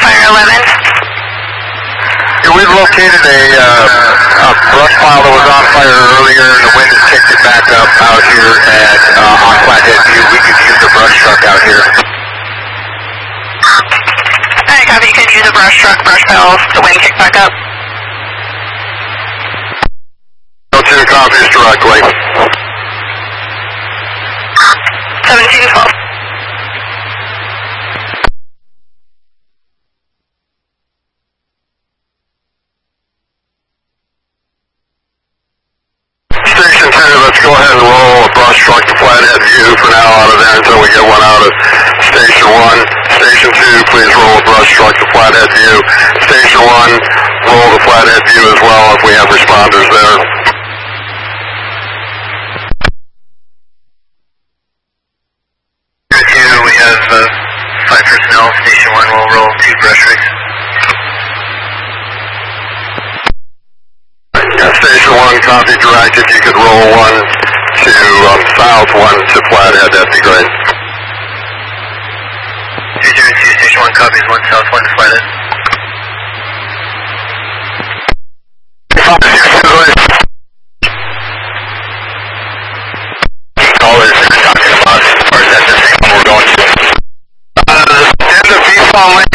Fire 11. Yeah, we've located a brush pile that was on fire earlier, and the wind has kicked it back up out here at on Flathead View. We could use a brush truck out here. Alright, copy. You could use a brush truck, brush pile, the wind kicked back up. Go to the copies directly. 1712. Station 2, let's go ahead and roll a brush truck to Flathead View for now out of there until we get one out of Station 1. Station 2, please roll a brush truck to Flathead View. Station 1, roll to Flathead View as well if we have responders there. We have 5 personnel. Station 1 will roll 2 brush rigs. Yeah, Station 1, copy direct. If you could roll one to south, one to Flathead, that'd be great. 202, Station 1 copies 1 south, 1 to Flathead. Call is talking about, or is that the same one we're going to? The end of VFON